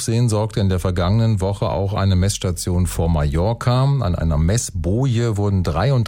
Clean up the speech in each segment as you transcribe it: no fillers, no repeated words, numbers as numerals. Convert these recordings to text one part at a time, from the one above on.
Aufsehen sorgte in der vergangenen Woche auch eine Messstation vor Mallorca. An einer Messboje wurden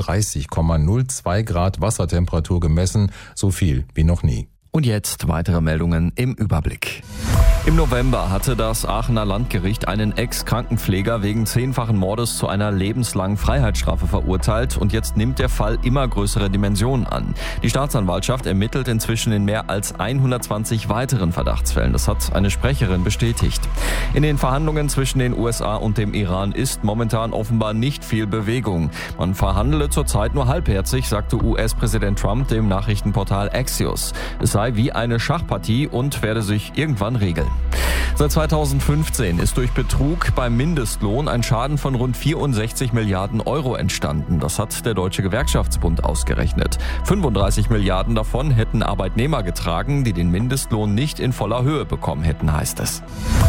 33,02 Grad Wassertemperatur gemessen, so viel wie noch nie. Und jetzt weitere Meldungen im Überblick. Im November hatte das Aachener Landgericht einen Ex-Krankenpfleger wegen 10-fachen Mordes zu einer lebenslangen Freiheitsstrafe verurteilt und jetzt nimmt der Fall immer größere Dimensionen an. Die Staatsanwaltschaft ermittelt inzwischen in mehr als 120 weiteren Verdachtsfällen. Das hat eine Sprecherin bestätigt. In den Verhandlungen zwischen den USA und dem Iran ist momentan offenbar nicht viel Bewegung. Man verhandele zurzeit nur halbherzig, sagte US-Präsident Trump dem Nachrichtenportal Axios. Es sei wie eine Schachpartie und werde sich irgendwann regeln. Seit 2015 ist durch Betrug beim Mindestlohn ein Schaden von rund 64 Milliarden Euro entstanden. Das hat der Deutsche Gewerkschaftsbund ausgerechnet. 35 Milliarden davon hätten Arbeitnehmer getragen, die den Mindestlohn nicht in voller Höhe bekommen hätten, heißt es.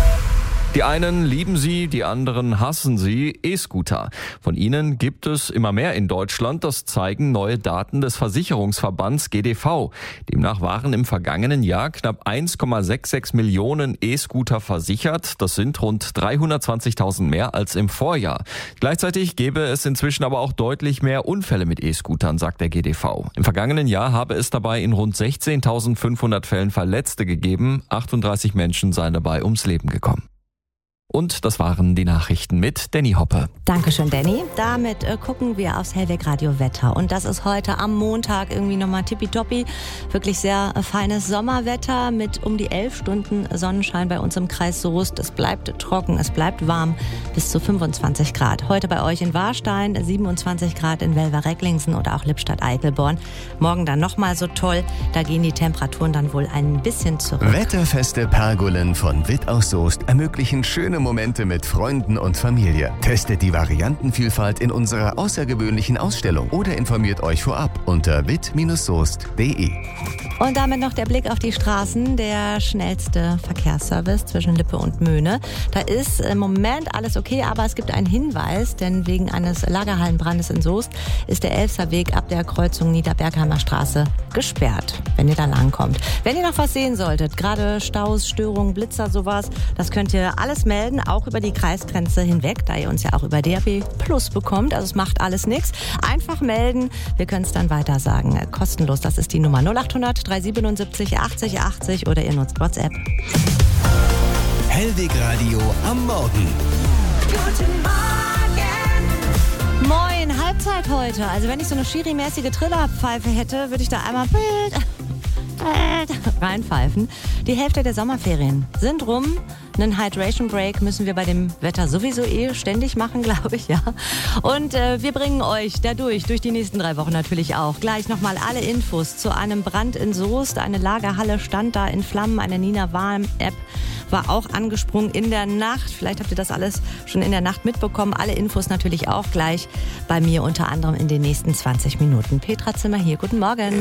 Die einen lieben sie, die anderen hassen sie, E-Scooter. Von ihnen gibt es immer mehr in Deutschland, das zeigen neue Daten des Versicherungsverbands GDV. Demnach waren im vergangenen Jahr knapp 1,66 Millionen E-Scooter versichert. Das sind rund 320.000 mehr als im Vorjahr. Gleichzeitig gäbe es inzwischen aber auch deutlich mehr Unfälle mit E-Scootern, sagt der GDV. Im vergangenen Jahr habe es dabei in rund 16.500 Fällen Verletzte gegeben. 38 Menschen seien dabei ums Leben gekommen. Und das waren die Nachrichten mit Danny Hoppe. Dankeschön, Danny. Damit gucken wir aufs Hellweg Radio Wetter. Und das ist heute am Montag irgendwie nochmal tippitoppi. Wirklich sehr feines Sommerwetter mit um die 11 Stunden Sonnenschein bei uns im Kreis Soest. Es bleibt trocken, es bleibt warm, bis zu 25 Grad. Heute bei euch in Warstein, 27 Grad in Welver-Recklinghsen oder auch Lippstadt-Eichelborn. Morgen dann nochmal so toll. Da gehen die Temperaturen dann wohl ein bisschen zurück. Wetterfeste Pergolen von Witt aus Soest ermöglichen schöne Momente mit Freunden und Familie. Testet die Variantenvielfalt in unserer außergewöhnlichen Ausstellung oder informiert euch vorab unter witt-soest.de. Und damit noch der Blick auf die Straßen, der schnellste Verkehrsservice zwischen Lippe und Möhne. Da ist im Moment alles okay, aber es gibt einen Hinweis, denn wegen eines Lagerhallenbrandes in Soest ist der Elsterweg ab der Kreuzung Niederbergheimer Straße gesperrt, wenn ihr da langkommt. Wenn ihr noch was sehen solltet, gerade Staus, Störungen, Blitzer, sowas, das könnt ihr alles melden, auch über die Kreisgrenze hinweg, da ihr uns ja auch über DAB Plus bekommt. Also es macht alles nichts. Einfach melden, wir können es dann weiter sagen. Kostenlos, das ist die Nummer 0800 377 80 80 oder ihr nutzt WhatsApp. Hellweg Radio am Morgen. Guten Morgen. Moin, Halbzeit heute. Also wenn ich so eine Schiri-mäßige Trillerpfeife hätte, würde ich da einmal reinpfeifen. Die Hälfte der Sommerferien sind rum. Einen Hydration Break müssen wir bei dem Wetter sowieso ständig machen, glaube ich, ja. Und wir bringen euch durch die nächsten 3 Wochen natürlich auch. Gleich nochmal alle Infos zu einem Brand in Soest. Eine Lagerhalle stand da in Flammen. Eine Nina Warm-App war auch angesprungen in der Nacht. Vielleicht habt ihr das alles schon in der Nacht mitbekommen. Alle Infos natürlich auch gleich bei mir, unter anderem in den nächsten 20 Minuten. Petra Zimmer hier, guten Morgen.